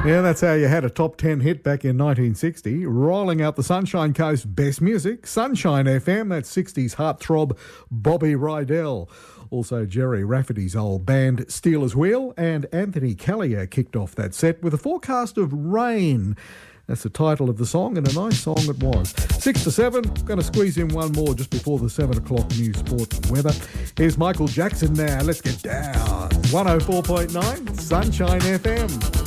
Yeah, that's how you had a top 10 hit back in 1960. Rolling out the Sunshine Coast best music, Sunshine FM, that 60s heartthrob Bobby Rydell. Also Jerry Rafferty's old band Steelers Wheel, and Anthony Callier kicked off that set with a forecast of rain. That's the title of the song, and a nice song it was. 6 to 7, going to squeeze in one more just before the 7 o'clock news, sport and weather. Here's Michael Jackson now. Let's get down. 104.9 Sunshine FM.